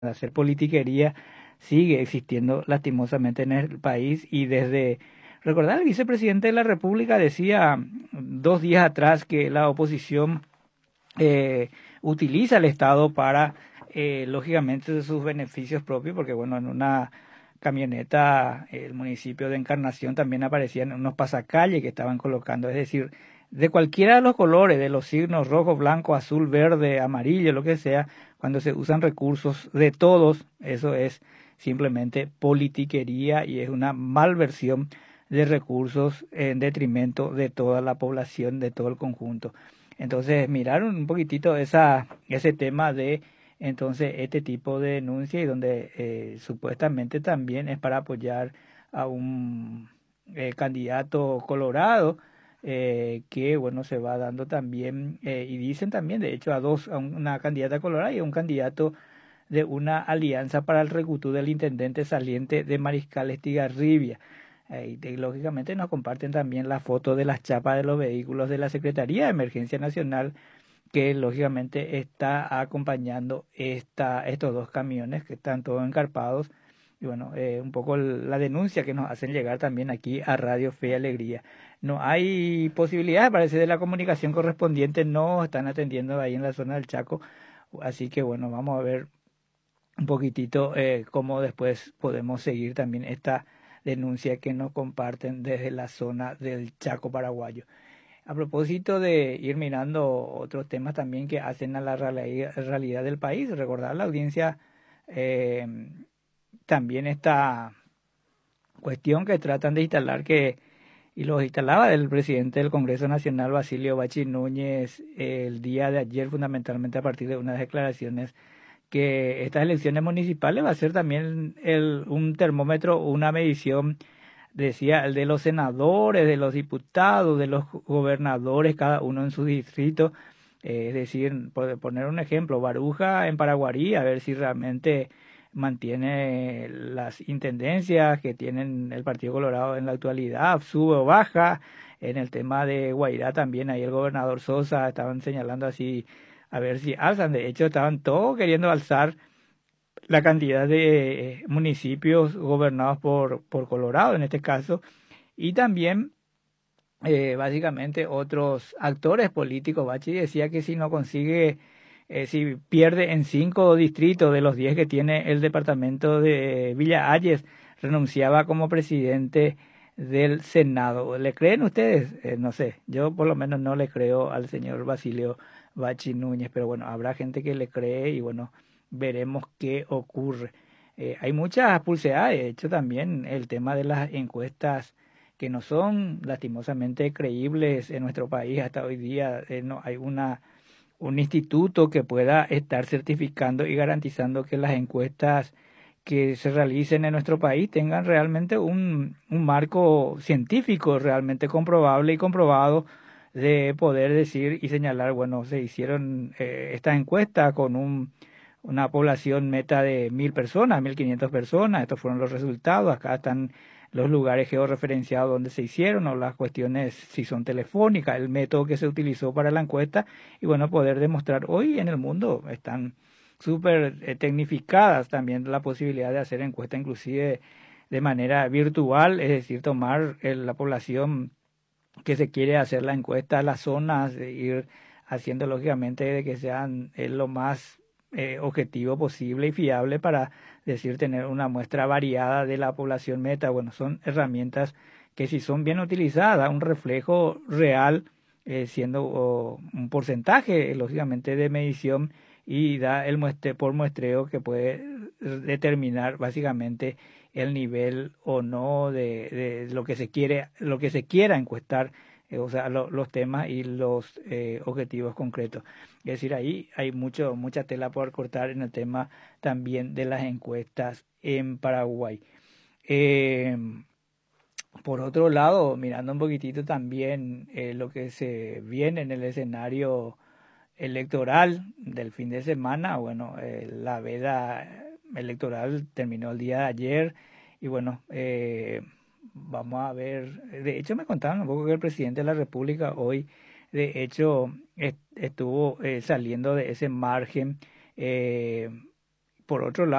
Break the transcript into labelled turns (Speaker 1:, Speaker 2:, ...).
Speaker 1: hacer politiquería sigue existiendo lastimosamente en el país y recordar, el vicepresidente de la República decía 2 días atrás que la oposición eh, utiliza el Estado para, lógicamente, sus beneficios propios, porque bueno, en una camioneta, el municipio de Encarnación también aparecían unos pasacalles que estaban colocando, es decir, de cualquiera de los colores, de los signos rojo, blanco, azul, verde, amarillo, lo que sea, cuando se usan recursos de todos, eso es simplemente politiquería y es una malversión de recursos en detrimento de toda la población, de todo el conjunto. Entonces, miraron un poquitito ese tema de entonces este tipo de denuncia y donde supuestamente también es para apoyar a un candidato colorado que bueno se va dando también y dicen también de hecho a una candidata colorada y a un candidato de una alianza para el recutú del intendente saliente de Mariscal Estigarribia. Y lógicamente nos comparten también la foto de las chapas de los vehículos de la Secretaría de Emergencia Nacional que lógicamente está acompañando estos dos camiones que están todos encarpados. Y bueno, un poco la denuncia que nos hacen llegar también aquí a Radio Fe y Alegría. No hay posibilidad, parece, de la comunicación correspondiente, no están atendiendo ahí en la zona del Chaco. Así que bueno, vamos a ver un poquitito cómo después podemos seguir también esta denuncia que nos comparten desde la zona del Chaco paraguayo. A propósito de ir mirando otros temas también que hacen a la realidad del país, recordar a la audiencia eh, también esta cuestión que tratan de instalar y lo instalaba el presidente del Congreso Nacional, Basilio Bachi Núñez, el día de ayer, fundamentalmente a partir de unas declaraciones que estas elecciones municipales va a ser también un termómetro, una medición, decía, el de los senadores, de los diputados, de los gobernadores, cada uno en su distrito. Es decir, por poner un ejemplo, Baruja en Paraguarí, a ver si realmente mantiene las intendencias que tienen el Partido Colorado en la actualidad, sube o baja. En el tema de Guairá también, ahí el gobernador Sosa estaban señalando así a ver si alzan. De hecho, estaban todos queriendo alzar la cantidad de municipios gobernados por Colorado en este caso, y también básicamente otros actores políticos. Bachi decía que si no consigue, si pierde en 5 distritos de los 10 que tiene el departamento de Villa Ayes, renunciaba como presidente del Senado. ¿Le creen ustedes? No sé, yo por lo menos no le creo al señor Basilio Bachi Núñez, pero bueno, habrá gente que le cree y bueno, veremos qué ocurre. Hay muchas pulseadas, de hecho también el tema de las encuestas que no son lastimosamente creíbles en nuestro país hasta hoy día. No hay un instituto que pueda estar certificando y garantizando que las encuestas que se realicen en nuestro país tengan realmente un marco científico realmente comprobable y comprobado de poder decir y señalar, bueno, se hicieron estas encuestas con una población meta de 1.000 personas, 1.500 personas, estos fueron los resultados, acá están los lugares georreferenciados donde se hicieron o las cuestiones si son telefónicas, el método que se utilizó para la encuesta y bueno, poder demostrar hoy en el mundo están súper tecnificadas también la posibilidad de hacer encuesta inclusive de manera virtual, es decir, tomar la población que se quiere hacer la encuesta a las zonas, de ir haciendo lógicamente de que sean lo más objetivo posible y fiable para decir tener una muestra variada de la población meta. Bueno, son herramientas que si son bien utilizadas, un reflejo real, siendo un porcentaje lógicamente de medición y da por muestreo que puede determinar básicamente el nivel o no de lo que se quiere, lo que se quiera encuestar, o sea, los temas y los objetivos concretos. Es decir, ahí hay mucha tela por cortar en el tema también de las encuestas en Paraguay. Eh, por otro lado, mirando un poquitito también lo que se viene en el escenario electoral del fin de semana, bueno, la veda electoral terminó el día de ayer y bueno, vamos a ver, de hecho me contaron un poco que el presidente de la República hoy, de hecho, estuvo saliendo de ese margen por otro lado,